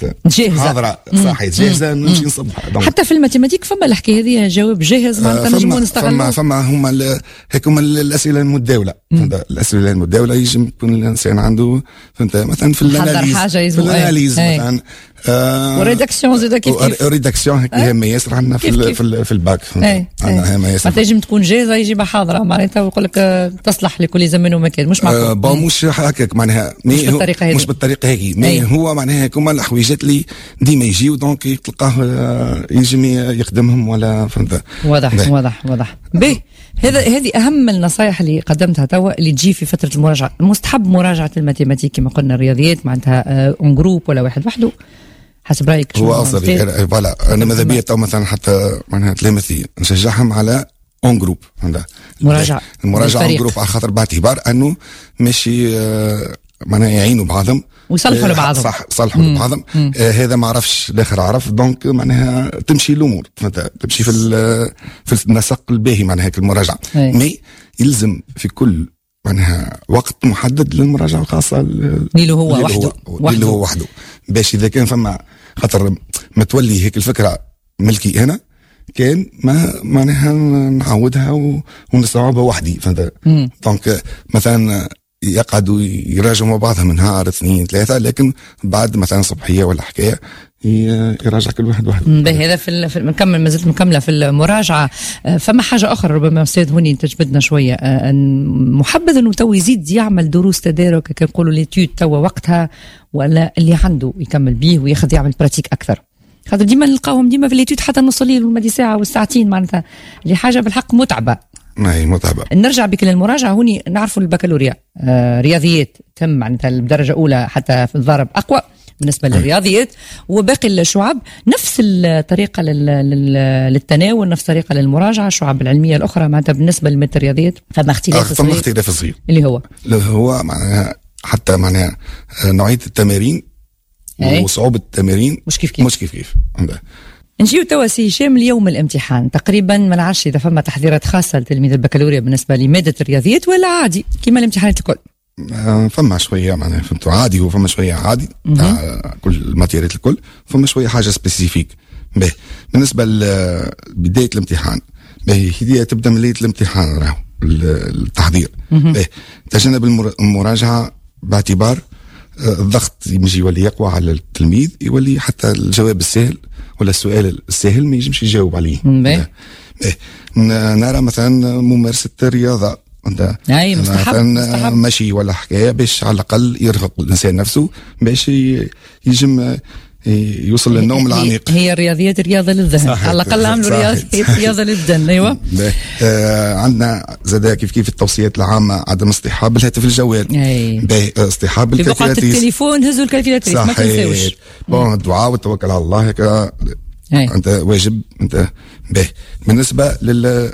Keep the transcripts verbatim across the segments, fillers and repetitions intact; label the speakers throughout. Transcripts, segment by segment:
Speaker 1: فهمت
Speaker 2: جاهزة
Speaker 1: حاضرة صحيح جاهزة نمشي نصبح.
Speaker 2: حتى في الماتيماتيك فما الحكاية هذه جواب جاهز معناتها نجمو نستغلوا.
Speaker 1: فما فما هما هيك هما الأسئلة المتداولة. فهمت الأسئلة المتداولة يجب يكون الإنسان عنده فهمت مثلا في الأناليز في الأناليز مثلا
Speaker 2: وريداكسيون زيدا كيف كيف
Speaker 1: ريداكسيون هيك هما ياسر عندنا في في في الباك.
Speaker 2: عندنا هما ياسر تنجم تكون جاهزة يجيبها حاضرة معناتها ويقول لك تصلح لكل زمان ومكان مش معقول.
Speaker 1: بون مش هكاك معناها
Speaker 2: مش بالطريقة هذه
Speaker 1: مش بالطريقة هذه مي هو معناها هكما الحويجات اللي ديما يجيو دونك تلقاه يجم يخدمهم ولا فهمت.
Speaker 2: واضح بي. واضح واضح باهي. هذا هذه اهم النصائح اللي قدمتها توا اللي تجي في فتره المراجعه. مستحب مراجعه الماتيماتيك كما قلنا الرياضيات معناتها اون جروب ولا واحد وحده حسب رايك؟
Speaker 1: هو اصلا فوالا انا ماذا بيا تو مثلا حتى معناها تلامذتي نشجعهم على اون جروب
Speaker 2: مراجعه
Speaker 1: المراجعه اون جروب على خاطر باعتبار انه ماشي معناها يعينوا بعضهم
Speaker 2: ويصلحوا لبعضهم.
Speaker 1: صح صلحوا لبعضهم. آه هذا ما عرفش الاخر عرف دونك معناها تمشي الامور تمشي في في النسق الباهي معناها هيك المراجعه. مي يلزم في كل معناها وقت محدد للمراجعه الخاصه
Speaker 2: اللي هو اللي وحده
Speaker 1: اللي هو وحده باش اذا كان فما خاطر متولي هيك الفكره ملكي انا كان ما معناها نعودها ونستوعبها وحدي فهمت. دونك مثلا يقعدوا يراجعوا مع بعضهم نهار اثنين ثلاثة لكن بعد مثلا صبحية ولا حكاية يراجع كل واحد واحد.
Speaker 2: هذا في, في نكمل مازلت مكملة في المراجعة. فما حاجة أخرى ربما أستاذ هوني تجبدنا شوية محبذ أنه تو يزيد يعمل دروس تدارك كي نقولوا ليتيود توا وقتها ولا اللي عنده يكمل بيه وياخذ يعمل براتيك أكثر خاطر ديما نلقاهم ديما في ليتيود حتى نص الليل والمدي ساعة والساعتين معناتها اللي حاجة بالحق متعبة.
Speaker 1: ما هي متعبة.
Speaker 2: نرجع بك للمراجعة هوني نعرفوا البكالوريا آه رياضيات تم معناتها بدرجة أولى حتى في الضرب أقوى بالنسبة للرياضيات وباقي الشعب نفس الطريقة للتناول نفس الطريقة للمراجعة الشعب العلمية الأخرى معناتها بالنسبة للمادة الرياضيات فما اختلاف
Speaker 1: صغير. فما اختلاف صغير
Speaker 2: اللي هو
Speaker 1: اللي هو معناها حتى معناها نوعية التمارين وصعوبة التمارين
Speaker 2: مش كيف كيف
Speaker 1: مش كيف كيف
Speaker 2: نجيو توا سي هشام اليوم الامتحان تقريبا ما نعرفش اذا فما تحضيرات خاصه لتلميذ البكالوريا بالنسبه لماده الرياضيات ولا عادي كيما الامتحانات الكل.
Speaker 1: آه فما شويه معناها فهمتوا عادي وفما شويه عادي تاع كل الماتيريات الكل فما شويه حاجه سبيسيفيك. باهي بالنسبه لبدايه الامتحان باهي هي تبدا من ليله الامتحان راهو التحضير. باهي تجنب المراجعه باعتبار الضغط يجي يولي يقوى على التلميذ يولي حتى الجواب السهل ولا السؤال السهل ما يجمش يجاوب عليه.
Speaker 2: باهي
Speaker 1: نرى مثلا ممارسه الرياضه
Speaker 2: اي مستحب مستحب
Speaker 1: ماشي ولا حكايه باش على الاقل يرهق الانسان نفسه باش يجم يوصل للنوم العميق.
Speaker 2: هي الرياضيات رياضه للذهن على الاقل عملوا رياضيات رياضه للبدن. ايوه
Speaker 1: آه عندنا زاد كيف كيف التوصيات العامه عدم اصطحاب الهاتف الجوال. باهي اصطحاب
Speaker 2: الكالكولاتريس في التليفون هزوا الكالكولاتريس ما تنساوش.
Speaker 1: بون الدعاء والتوكل على الله هيك انت واجب انت. باهي بالنسبه لل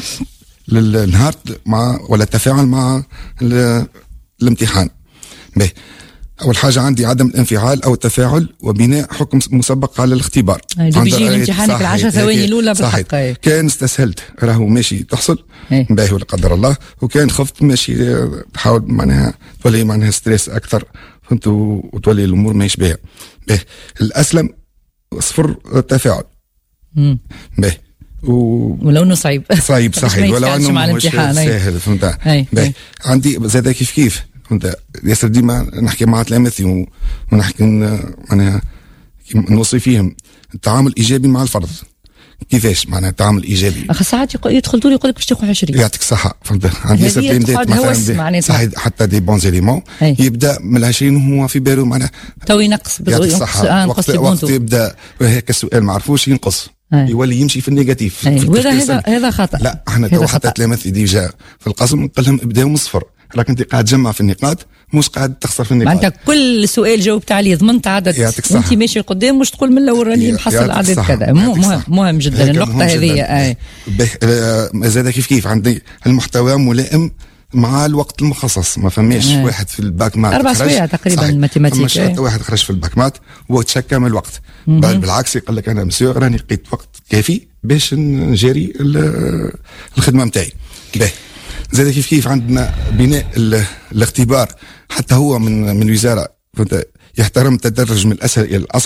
Speaker 1: للنهار مع ولا التفاعل مع الامتحان. باهي أول حاجة عندي عدم الانفعال أو التفاعل وبناء حكم مسبق على الاختبار.
Speaker 2: اللي بيجي الامتحان في العشر ثواني الأولى بالحق.
Speaker 1: كان استسهلت راهو ماشي تحصل باهي ولا قدر الله وكان خفت ماشي تحاول معناها تولي معناها ستريس أكثر فهمت وتولي الأمور ماهيش باهية. باهي الأسلم صفر التفاعل. باهي و...
Speaker 2: ولو انه صعيب
Speaker 1: صعيب صحيح ولو انه مش سهل فهمت. باهي عندي زاد كيف كيف فهمت ياسر ديما نحكي مع تلامذتي ونحكي معناها نوصي فيهم التعامل ايجابي مع الفرد. كيفاش معناها التعامل ايجابي؟
Speaker 2: اخ ساعات يدخل دوري يقول لك باش تاخذ عشرين
Speaker 1: يعطيك الصحه فهمت. عندي ياسر تلاميذات مثلا صحيح حتى دي بون زيليمون يبدا من العشرين وهو في باله معناها
Speaker 2: تو ينقص
Speaker 1: ينقص وقت, وقت يبدا هيك السؤال ما عرفوش ينقص أي. يولي يمشي في النيجاتيف.
Speaker 2: وهذا هذا هذا خطأ.
Speaker 1: لا احنا تو حتى تلامذتي ديجا في القسم نقول لهم ابداو من الصفر راك انت قاعد تجمع في النقاط مش قاعد تخسر في النقاط.
Speaker 2: انت كل سؤال جاوبت عليه ضمنت عدد وانت ماشي قدام مش تقول من الاول راني محصل عدد كذا. مهم مهم جدا النقطه هذه. اي
Speaker 1: زاد كيف كيف عندي المحتوى ملائم مع الوقت المخصص ما فماش آه. واحد في الباك مات
Speaker 2: أربع سوايع تقريبا الماتيماتيك
Speaker 1: مش حتى واحد خرج في الباك مات وتشكى من الوقت. بل بالعكس يقول لك أنا مسيو راني لقيت وقت كافي باش نجاري الخدمة متاعي. باهي زاد كيف كيف عندنا بناء الاختبار حتى هو من من وزارة يحترم التدرج من الأسهل إلى الأصعب.